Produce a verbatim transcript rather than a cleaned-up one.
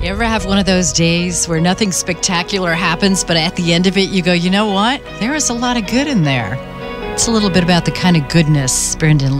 You ever have one of those days where nothing spectacular happens, but at the end of it, you go, you know what? There is a lot of good in there. It's a little bit about the kind of goodness Brendan